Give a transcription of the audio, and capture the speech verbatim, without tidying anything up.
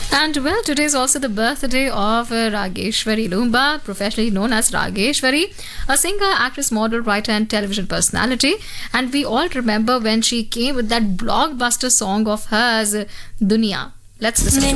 And well, today is also the birthday of uh, Rageshwari Lumba, professionally known as Rageshwari, a singer, actress, model, writer, and television personality. And we all remember when she came with that blockbuster song of hers, Dunia. Let's listen to it.